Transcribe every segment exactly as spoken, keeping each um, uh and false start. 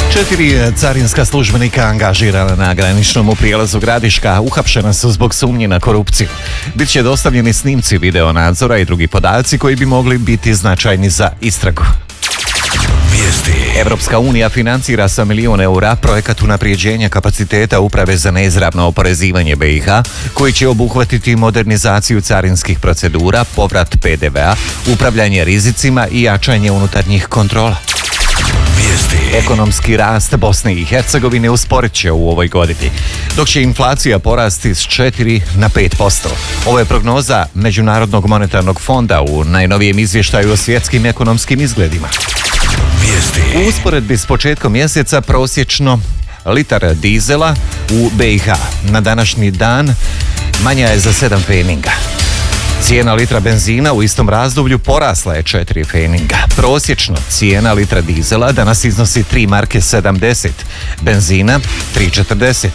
Četiri carinska službenika angažirana na graničnom u prijelazu Gradiška uhapšena su zbog sumnji na korupciju. Biće dostavljeni snimci video nadzora i drugi podaci koji bi mogli biti značajni za istragu. Evropska unija financira sa milijun eura projekat unaprijeđenja kapaciteta Uprave za neizravno oporezivanje B i H, koji će obuhvatiti modernizaciju carinskih procedura, povrat P D V a, upravljanje rizicima i jačanje unutarnjih kontrola. Ekonomski rast Bosne i Hercegovine usporit će u ovoj godini, dok će inflacija porasti s četiri na pet posto. Ovo je prognoza Međunarodnog monetarnog fonda u najnovijem izvještaju o svjetskim ekonomskim izgledima. U usporedbi s početkom mjeseca prosječno litar dizela u B i H na današnji dan manja je za sedam pfeninga. Cijena litra benzina u istom razdoblju porasla je četiri pfeninga. Prosječno cijena litra dizela danas iznosi tri marke sedamdeset, benzina tri četrdeset.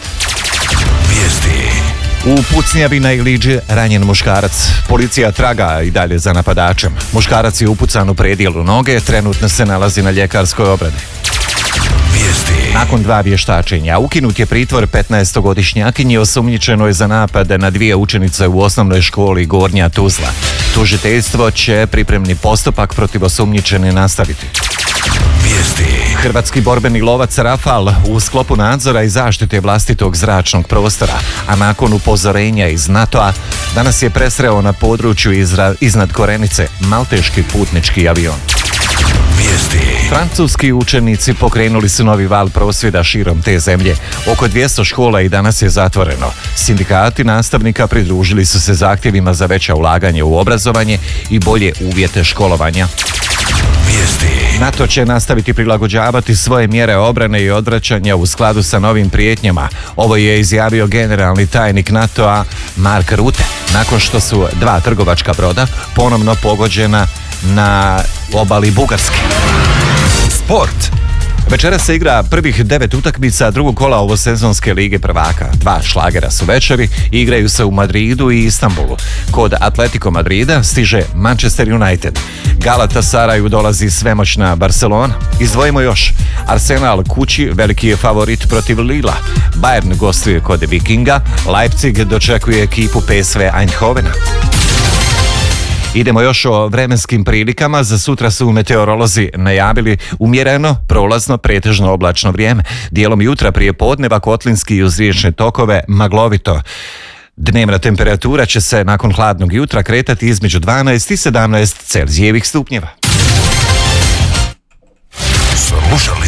U pucnjavi na Iliđi ranjen muškarac. Policija traga i dalje za napadačem. Muškarac je upucan u predjelu noge, trenutno se nalazi na ljekarskoj obradi. Nakon dva vještačenja ukinut je pritvor petnaestogodišnjakinji osumnjičenoj za napad na dvije učenice u osnovnoj školi Gornja Tuzla. Tužiteljstvo će pripremni postupak protiv osumnjičene nastaviti. Hrvatski borbeni lovac Rafal u sklopu nadzora i zaštite vlastitog zračnog prostora, a nakon upozorenja iz NATO-a, danas je presreo na području izra, iznad Korenice malteški putnički avion. Francuski učenici pokrenuli su novi val prosvjeda širom te zemlje. Oko dvjesto škola i danas je zatvoreno. Sindikati nastavnika pridružili su se zahtjevima za veća ulaganje u obrazovanje i bolje uvjete školovanja. NATO će nastaviti prilagođavati svoje mjere obrane i odvraćanja u skladu sa novim prijetnjama. Ovo je izjavio generalni tajnik NATO-a Mark Rutte, nakon što su dva trgovačka broda ponovno pogođena na obali Bugarske. Sport. Večeras se igra prvih devet utakmica drugog kola ovosezonske lige prvaka. Dva šlagera su večeri i igraju se u Madridu i Istanbulu. Kod Atletico Madrida stiže Manchester United. Galatasaraju dolazi svemoćna Barcelona. Izdvojimo još. Arsenal kući veliki je favorit protiv Lila. Bayern gostuje kod Vikinga. Leipzig dočekuje ekipu P S V Eindhovena. Idemo još o vremenskim prilikama. Za sutra su meteorolozi najavili umjereno, prolazno, pretežno oblačno vrijeme. Dijelom jutra prije podneva kotlinski i uz riječne tokove maglovito. Dnevna temperatura će se nakon hladnog jutra kretati između dvanaest i sedamnaest Celzijevih stupnjeva. Slušali